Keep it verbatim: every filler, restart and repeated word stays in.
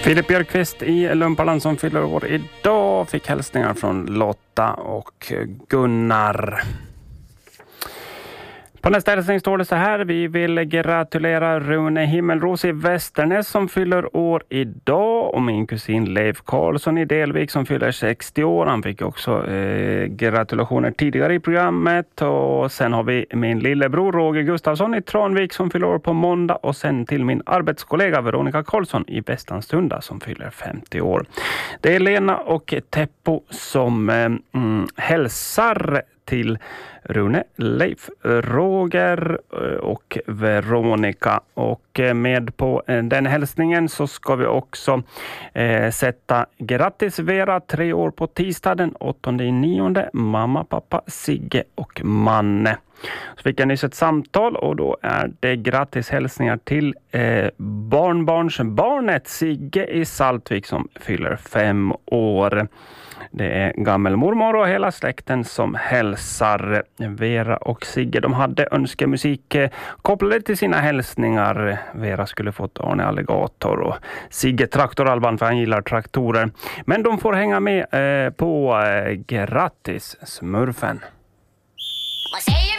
Filip Björkqvist i Lumpaland som fyller år idag fick hälsningar från Lotta och Gunnar. På nästa hälsning står det så här: vi vill gratulera Rune Himmelros i Västernäs som fyller år idag och min kusin Leif Karlsson i Delvik som fyller sextio år. Han fick också eh, gratulationer tidigare i programmet. Och sen har vi min lillebror Roger Gustafsson i Tranvik som fyller år på måndag och sen till min arbetskollega Veronica Karlsson i Västanstunda som fyller femtio år. Det är Lena och Teppo som eh, mm, hälsar till Rune, Leif, Roger och Veronica. Och med på den hälsningen så ska vi också eh, sätta grattis Vera, tre år på tisdag den åttonde nionde, mamma, pappa, Sigge och Manne. Så fick jag nyss ett samtal och då är det grattis hälsningar till eh, barnbarnsbarnet Sigge i Saltvik som fyller fem år. Det är gammelmormor och hela släkten som hälsar. Vera och Sigge, de hade önskemusik kopplade till sina hälsningar. Vera skulle fått Arne Alligator och Sigge Traktoralban för han gillar traktorer. Men de får hänga med eh, på eh, grattis smurfen. Vad säger